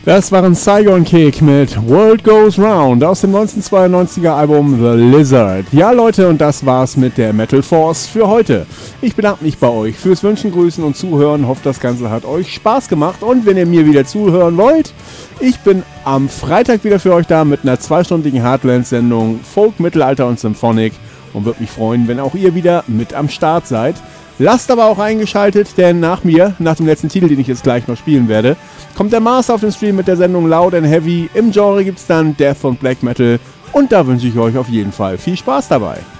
Das waren Saigon Kick mit World Goes Round aus dem 1992er Album The Lizard. Ja Leute, und das war's mit der Metal Force für heute. Ich bedanke mich bei euch fürs Wünschen, Grüßen und Zuhören. Hoffe, das Ganze hat euch Spaß gemacht. Und wenn ihr mir wieder zuhören wollt, ich bin am Freitag wieder für euch da mit einer 2-stündigen Heartland-Sendung Folk, Mittelalter und Symphonic. Und würde mich freuen, wenn auch ihr wieder mit am Start seid. Lasst aber auch eingeschaltet, denn nach mir, nach dem letzten Titel, den ich jetzt gleich noch spielen werde, kommt der Mars auf den Stream mit der Sendung Loud and Heavy. Im Genre gibt's dann Death und Black Metal und da wünsche ich euch auf jeden Fall viel Spaß dabei.